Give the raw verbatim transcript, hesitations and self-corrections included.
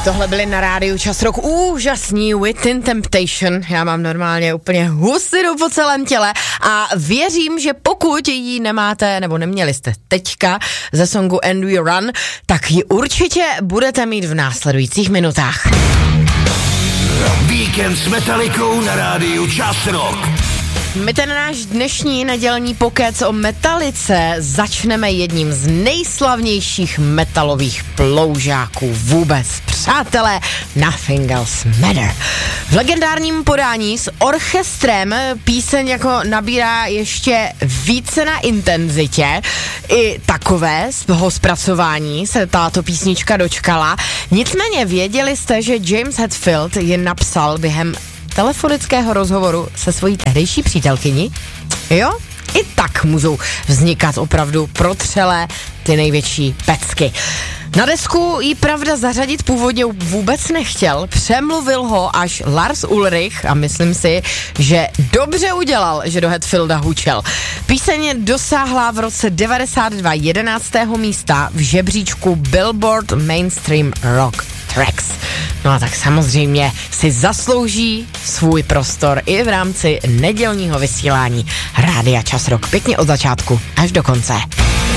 Tohle byly na rádiu Čas Rock úžasní Within Temptation. Já mám normálně úplně husinu po celém těle a věřím, že pokud ji nemáte nebo neměli jste teďka ze songu And We Run, tak ji určitě budete mít v následujících minutách. Víkend s Metalikou na rádiu Čas Rock. My ten náš dnešní nedělní pokec o Metalice začneme jedním z nejslavnějších metalových ploužáků vůbec. Přátelé, Nothing Else Matter. V legendárním podání s orchestrem píseň jako nabírá ještě více na intenzitě. I takového zpracování se tato písnička dočkala. Nicméně věděli jste, že James Hetfield ji napsal během telefonického rozhovoru se svojí tehdejší přítelkyní? Jo? I tak můžou vznikat opravdu protřelé ty největší pecky. Na desku jí pravda zařadit původně vůbec nechtěl, přemluvil ho až Lars Ulrich a myslím si, že dobře udělal, že do Hetfielda hučel. Píseň dosáhla v roce devadesát dva jedenáctého místa v žebříčku Billboard Mainstream Rock Tracks. No a tak samozřejmě si zaslouží svůj prostor i v rámci nedělního vysílání Rádia Čas Rock. Pěkně od začátku až do konce.